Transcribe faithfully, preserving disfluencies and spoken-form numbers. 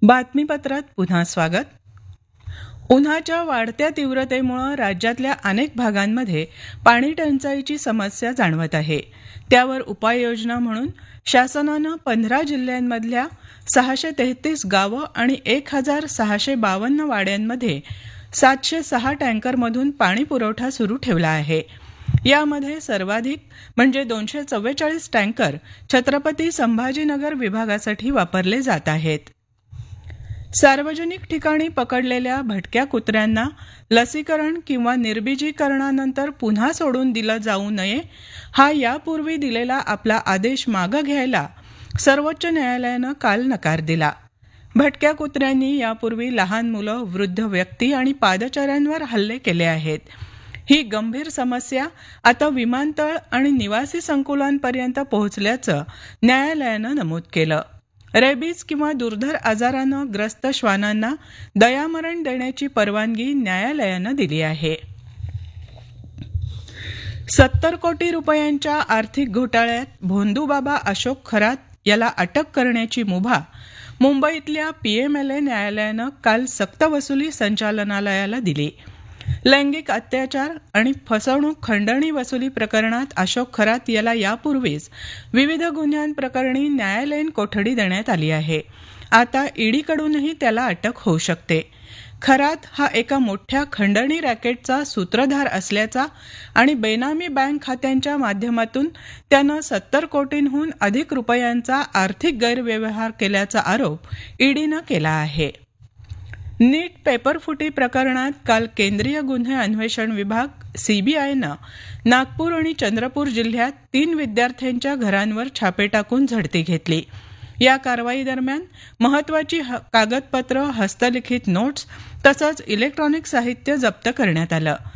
बातमीपत्रात पुन्हा स्वागत. उन्हाच्या वाढत्या तीव्रतेमुळे राज्यातल्या अनेक भागांमध्ये पाणी टंचाईची समस्या जाणवत आहे. त्यावर उपाययोजना म्हणून शासनानं पंधरा जिल्ह्यांमधल्या सहाशे तेहतीस गावं आणि एक हजार सहाशे बावन्न वाड्यांमध्ये सातशे सहा टँकरमधून पाणी पुरवठा सुरू ठेवला आहे. यामध्ये सर्वाधिक म्हणजे दोनशे चव्वेचाळीस टँकर छत्रपती संभाजीनगर विभागासाठी वापरले जात आहेत. सार्वजनिक ठिकाणी पकडलेल्या भटक्या कुत्र्यांना लसीकरण किंवा निर्बीजीकरणानंतर पुन्हा सोडून दिलं जाऊ नये, हा यापूर्वी दिलेला आपला आदेश मागं घ्यायला सर्वोच्च न्यायालयानं काल नकार दिला. भटक्या कुत्र्यांनी यापूर्वी लहान मुलं, वृद्ध व्यक्ती आणि पादचाऱ्यांवर हल्ले केले आहेत. ही गंभीर समस्या आता विमानतळ आणि निवासी संकुलांपर्यंत पोहोचल्याचं न्यायालयानं नमूद केलं. रेबीज किंवा दुर्धर आजारानं ग्रस्त श्वानांना दयामरण देण्याची परवानगी न्यायालयानं दिली आहे. सत्तर कोटी रुपयांच्या आर्थिक घोटाळ्यात भोंदूबाबा अशोक खरात याला अटक करण्याची मुभा मुंबईतल्या पीएमएलए न्यायालयानं काल सक्तवसुली संचालनालयाला दिली. लैंगिक अत्याचार आणि फसवणूक खंडणी वसुली प्रकरणात अशोक खरात याला यापूर्वीच विविध गुन्ह्यांप्रकरणी न्यायालयीन कोठडी देण्यात आली आहे. आता ईडीकडूनही त्याला अटक होऊ शकते. खरात हा एका मोठ्या खंडणी रॅकेटचा सूत्रधार असल्याचा आणि बेनामी बँक खात्यांच्या माध्यमातून त्यानं सत्तर कोटींहून अधिक रुपयांचा आर्थिक गैरव्यवहार केल्याचा आरोप ईडीनं केला आहे. नीट पेपरफुटी प्रकरणात काल केंद्रीय गुन्हे अन्वेषण विभाग सीबीआयनं नागपूर आणि चंद्रपूर जिल्ह्यात तीन विद्यार्थ्यांच्या घरांवर छापे टाकून झडती घेतली. या कारवाई दरम्यान महत्वाची कागदपत्रं, हस्तलिखित नोट्स तसंच इलेक्ट्रॉनिक साहित्य जप्त करण्यात आलं.